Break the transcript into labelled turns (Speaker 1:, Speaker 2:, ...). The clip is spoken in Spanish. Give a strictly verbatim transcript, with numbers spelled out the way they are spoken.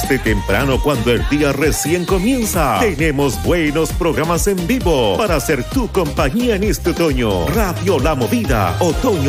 Speaker 1: Desde temprano, cuando el día recién comienza, tenemos buenos programas en vivo para hacer tu compañía en este otoño. Radio La Movida, otoño